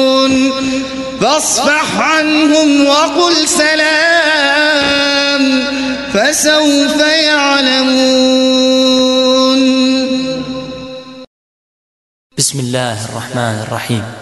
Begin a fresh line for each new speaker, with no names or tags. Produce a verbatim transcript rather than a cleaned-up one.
فاصفح عنهم وقل سلام فسوف يعلمون.
بسم الله الرحمن الرحيم.